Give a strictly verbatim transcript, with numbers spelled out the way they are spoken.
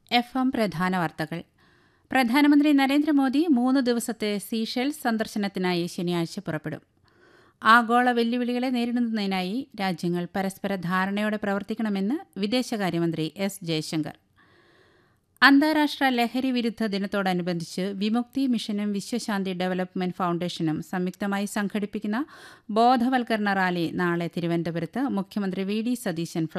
F M പ്രധാന വാർത്തകൾ. പ്രധാനമന്ത്രി നരേന്ദ്രമോദി മൂന്ന് ദിവസത്തെ സീഷെൽസ് സന്ദർശനത്തിനായി ശനിയാഴ്ച പുറപ്പെടും. ആഗോള വെല്ലുവിളികളെ നേരിടുന്നതിനായി രാജ്യങ്ങൾ പരസ്പര ധാരണയോടെ പ്രവർത്തിക്കണമെന്ന് വിദേശകാര്യമന്ത്രി എസ് ജയശങ്കർ. അന്താരാഷ്ട്ര ലഹരി വിരുദ്ധ ദിനത്തോടനുബന്ധിച്ച് വിമുക്തി മിഷനും വിശ്വശാന്തി ഡെവലപ്മെന്റ് ഫൗണ്ടേഷനും സംയുക്തമായി സംഘടിപ്പിക്കുന്ന ബോധവൽക്കരണ റാലി നാളെ തിരുവനന്തപുരത്ത് മുഖ്യമന്ത്രി വി ഡി സതീശൻ